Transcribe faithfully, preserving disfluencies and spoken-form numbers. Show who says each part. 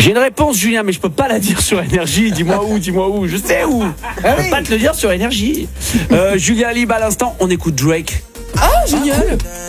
Speaker 1: J'ai une réponse, Julien, mais je peux pas la dire sur Énergie. Dis-moi où, dis-moi où. Je sais où. Je peux pas te le dire sur Énergie. Euh, Julien Libre à l'instant, on écoute Drake.
Speaker 2: Ah, génial.